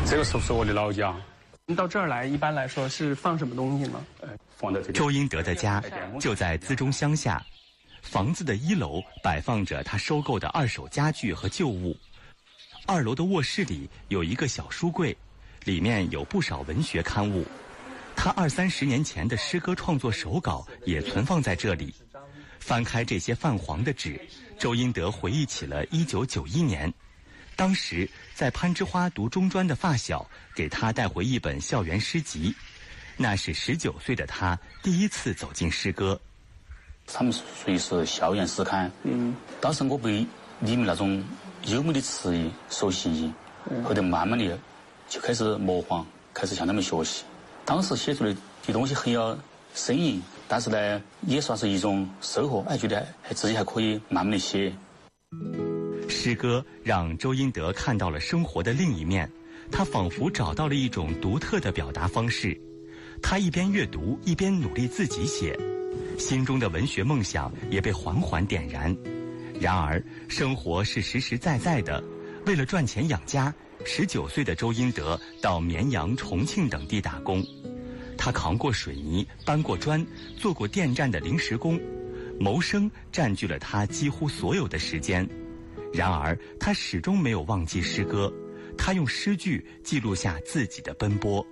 这个是不是我的老家？ 您到这儿来，一般来说是放什么东西呢？ 放在这里。 周英德的家就在资中乡下，房子的1楼摆放着他收购的2手家具和旧物，2楼的卧室里有一个小书柜，里面有不少文学刊物。他20-30年前的诗歌创作手稿也存放在这里。翻开这些泛黄的纸，周英德回忆起了1991年，当时在攀枝花读中专的发小给他带回一本校园诗集，那是19岁的他第一次走进诗歌。 他们属于是校园诗刊，当时我被里面那种优美的词意所吸引，后头慢慢的就开始模仿，开始向他们学习。当时写出的东西很有深意，但是呢，也算是一种收获，觉得自己还可以慢慢的写。 诗歌让周英德看到了生活的另一面，他仿佛找到了一种独特的表达方式。他一边阅读，一边努力自己写，心中的文学梦想也被缓缓点燃。然而，生活是实实在在的，为了赚钱养家，19岁的周英德到绵阳、重庆等地打工。他扛过水泥，搬过砖，做过电站的临时工，谋生占据了他几乎所有的时间。然而，他始终没有忘记诗歌，他用诗句记录下自己的奔波。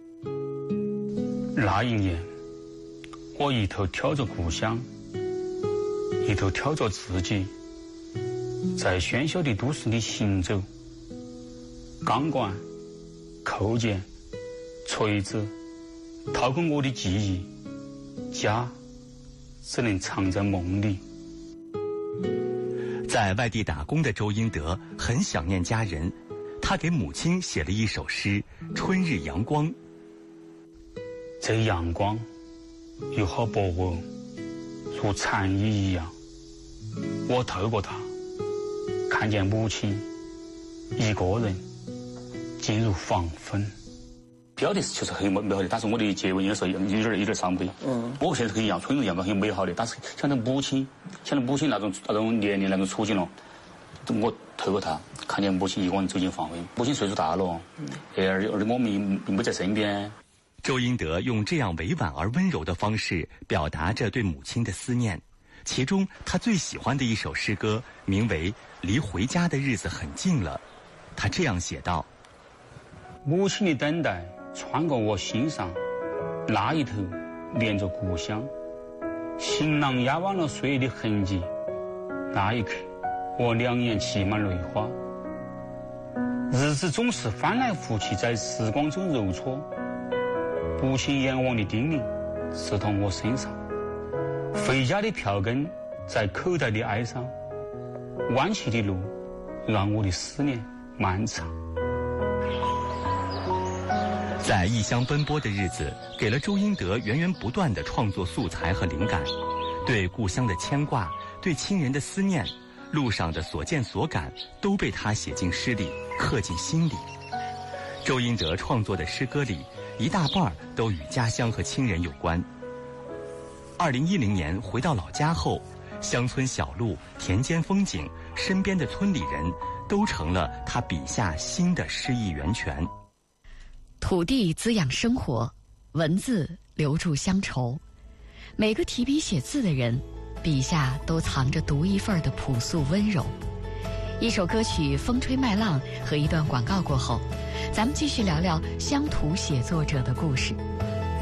那一年，我一头挑着故乡，一头挑着自己，在喧嚣的都市里行走。钢管、扣件、锤子掏空我的记忆，家只能藏在梦里。 在外地打工的周英德很想念家人，他给母亲写了一首诗《春日阳光》。 这阳光有好薄哦，如蝉翼一样。我透过它，看见母亲一个人进入黄昏。 标题确实很美好的，但是我的结尾有时候有点伤悲。我现在跟一样，春日阳光很美好的，但是想到母亲那种年龄那种处境了，我透过他看见母亲一个人走进黄昏。母亲岁数大了，而我们并不在身边。 周英德用这样委婉而温柔的方式表达着对母亲的思念，其中他最喜欢的一首诗歌名为《离回家的日子很近了》。他这样写道： 母亲的等待穿过我心上，那一头连着故乡，行囊压弯了岁月的痕迹，那一刻我两眼起满泪花。日子总是翻来覆去在时光中揉搓，不情言忘的叮咛刺痛我身上，回家的票根在口袋里哀伤，弯曲的路让我的思念漫长。 在异乡奔波的日子，给了周英德源源不断的创作素材和灵感，对故乡的牵挂，对亲人的思念，路上的所见所感，都被他写进诗里，刻进心里。周英德创作的诗歌里，一大半都与家乡和亲人有关。2010年回到老家后，乡村小路、田间风景、身边的村里人，都成了他笔下新的诗意源泉。 土地滋养生活，文字留住乡愁。每个提笔写字的人，笔下都藏着独一份的朴素温柔。一首歌曲《风吹麦浪》和一段广告过后，咱们继续聊聊乡土写作者的故事。